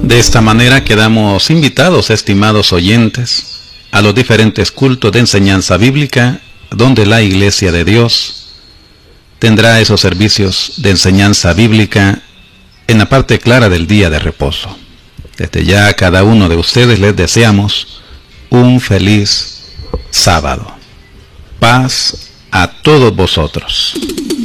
De esta manera quedamos invitados, estimados oyentes, a los diferentes cultos de enseñanza bíblica, donde la Iglesia de Dios tendrá esos servicios de enseñanza bíblica en la parte clara del día de reposo. Desde ya a cada uno de ustedes les deseamos un feliz sábado. Paz a todos vosotros.